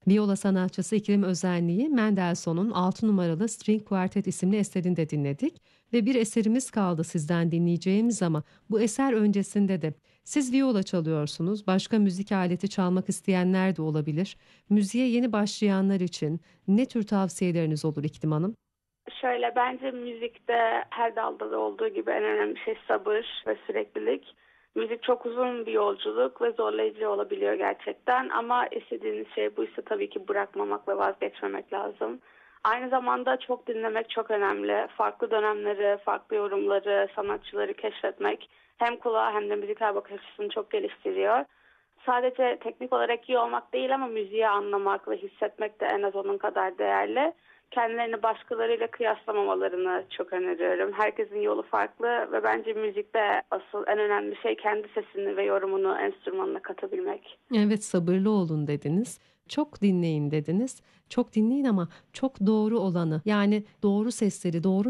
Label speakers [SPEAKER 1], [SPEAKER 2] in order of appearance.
[SPEAKER 1] Viola sanatçısı İklim Özenli'yi Mendelssohn'un 6 numaralı String Quartet isimli eserinde dinledik ve bir eserimiz kaldı sizden dinleyeceğimiz ama bu eser öncesinde de siz viola çalıyorsunuz, başka müzik aleti çalmak isteyenler de olabilir. Müziğe yeni başlayanlar için ne tür tavsiyeleriniz olur İklim Hanım?
[SPEAKER 2] Şöyle, bence müzikte her dalda da olduğu gibi en önemli şey sabır ve süreklilik. Müzik çok uzun bir yolculuk ve zorlayıcı olabiliyor gerçekten, ama istediğiniz şey buysa tabii ki bırakmamak ve vazgeçmemek lazım. Aynı zamanda çok dinlemek çok önemli. Farklı dönemleri, farklı yorumları, sanatçıları keşfetmek hem kulağı hem de müzikal bakış açısını çok geliştiriyor. Sadece teknik olarak iyi olmak değil ama müziği anlamak ve hissetmek de en az onun kadar değerli. Kendilerini başkalarıyla kıyaslamamalarını çok öneriyorum. Herkesin yolu farklı ve bence müzikte asıl en önemli şey kendi sesini ve yorumunu enstrümanına katabilmek.
[SPEAKER 1] Evet, sabırlı olun dediniz. Çok dinleyin dediniz. Çok dinleyin ama çok doğru olanı, yani doğru sesleri, doğru